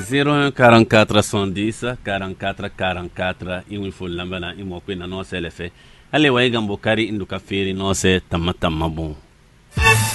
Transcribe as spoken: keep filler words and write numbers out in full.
zéro un quarante-quatre soixante-dix quarante-quatre quarante-quatre iwi fo lambana imo pe na no sele fe ale wa gambo kari induka feri no se tamma tamma bon